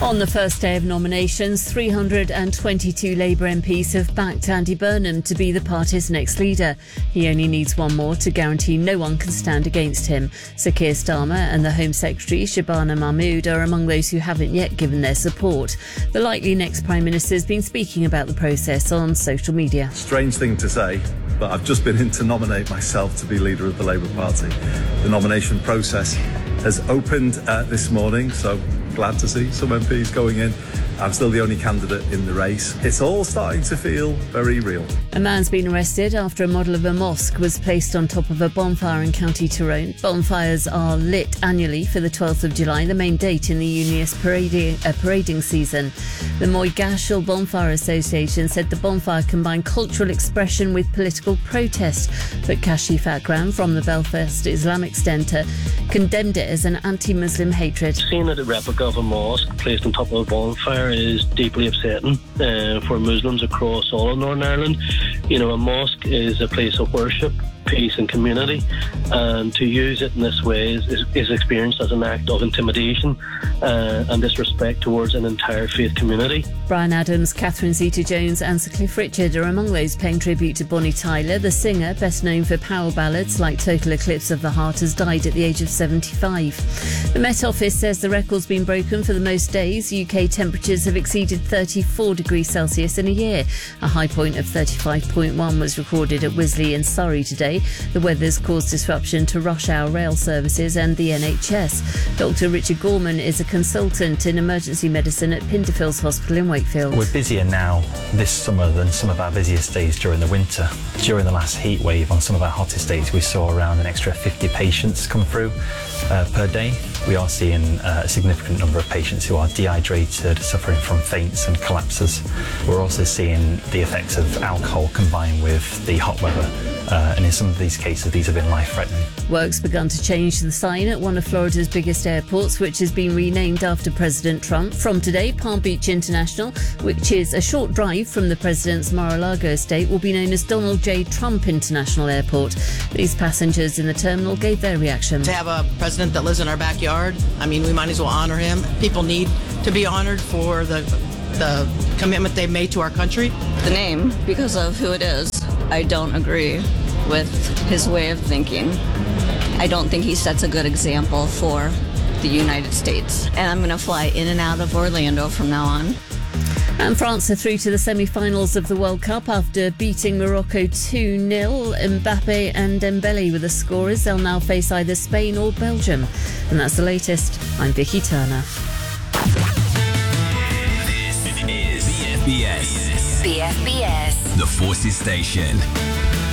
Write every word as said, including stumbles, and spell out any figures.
On the first day of nominations, three hundred twenty-two Labour M Ps have backed Andy Burnham to be the party's next leader. He only needs one more to guarantee no one can stand against him. Sir Keir Starmer and the Home Secretary Shabana Mahmood are among those who haven't yet given their support. The likely next Prime Minister has been speaking about the process on social media. Strange thing to say, but I've just been in to nominate myself to be leader of the Labour Party. The nomination process has opened uh, this morning, so glad to see some M Ps going in. I'm still the only candidate in the race. It's all starting to feel very real. A man's been arrested after a model of a mosque was placed on top of a bonfire in County Tyrone. Bonfires are lit annually for the twelfth of July, the main date in the Unionist parading, uh, parading season. The Moygashel Bonfire Association said the bonfire combined cultural expression with political protest, but Kashif Akram from the Belfast Islamic Centre condemned it as an anti-Muslim hatred. Seeing a replica of a mosque placed on top of a bonfire is deeply upsetting uh, for Muslims across all of Northern Ireland. You know, a mosque is a place of worship, peace and community, and to use it in this way is, is, is experienced as an act of intimidation uh, and disrespect towards an entire faith community. Bryan Adams, Catherine Zeta-Jones and Sir Cliff Richard are among those paying tribute to Bonnie Tyler. The singer, best known for power ballads like Total Eclipse of the Heart, has died at the age of seventy-five. The Met Office says the record's been broken for the most days. U K temperatures have exceeded thirty-four degrees Celsius in a year. A high point of thirty-five point one was recorded at Wisley in Surrey today. The weather's caused disruption to rush hour rail services and the N H S. Doctor Richard Gorman is a consultant in emergency medicine at Pinderfields Hospital in Wakefield. We're busier now this summer than some of our busiest days during the winter. During the last heat wave, on some of our hottest days, we saw around an extra fifty patients come through uh, per day. We are seeing uh, a significant number of patients who are dehydrated, suffering from faints and collapses. We're also seeing the effects of alcohol combined with the hot weather. Uh, and in some of these cases, these have been life-threatening. Work's begun to change the sign at one of Florida's biggest airports, which has been renamed after President Trump. From today, Palm Beach International, which is a short drive from the president's Mar-a-Lago estate, will be known as Donald J. Trump International Airport. These passengers in the terminal gave their reaction. To have a president that lives in our backyard, I mean, we might as well honor him. People need to be honored for the the commitment they've made to our country. The name, because of who it is, I don't agree with his way of thinking. I don't think he sets a good example for the United States. And I'm going to fly in and out of Orlando from now on. And France are through to the semi-finals of the World Cup after beating Morocco two nil. Mbappe and Dembele were the scorers. They'll now face either Spain or Belgium. And that's the latest. I'm Vicky Turner. This is B F B S. B F B S. The Forces Station.